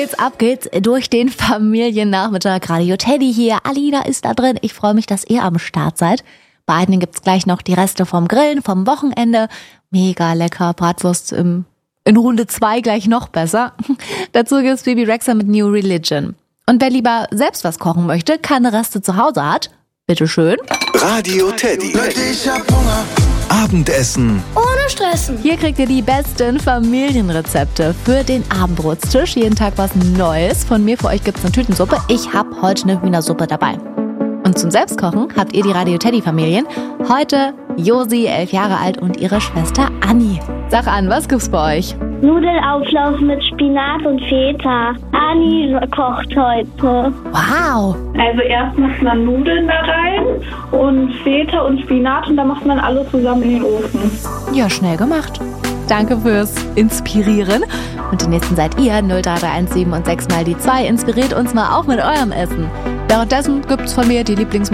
geht's, ab geht's durch den Familiennachmittag. Radio Teddy hier, Alina ist da drin. Ich freue mich, dass ihr am Start seid. Bei einigen gibt's gleich noch die Reste vom Grillen, vom Wochenende. Mega lecker, Bratwurst in Runde 2 gleich noch besser. Dazu gibt's Bebe Rexha mit New Religion. Und wer lieber selbst was kochen möchte, keine Reste zu Hause hat, bitteschön. Radio Teddy. Ich hab Hunger. Abendessen Ohne Stressen. Hier kriegt ihr die besten Familienrezepte für den Abendbrotstisch. Jeden Tag was Neues. Von mir für euch gibt's eine Tütensuppe. Ich habe heute eine Hühnersuppe dabei. Und zum Selbstkochen habt ihr die Radio Teddy Familien. Heute Josi, 11 Jahre alt, und ihre Schwester Anni. Sag an, was gibt's bei euch? Nudelauflauf mit Spinat und Feta. Anni kocht heute. Wow! Also erst macht man Nudeln da rein und Feta und Spinat und dann macht man alles zusammen in den Ofen. Ja, schnell gemacht. Danke fürs Inspirieren. Und die nächsten seid ihr, 03317 und 6 mal die 2. Inspiriert uns mal auch mit eurem Essen. Währenddessen gibt's von mir die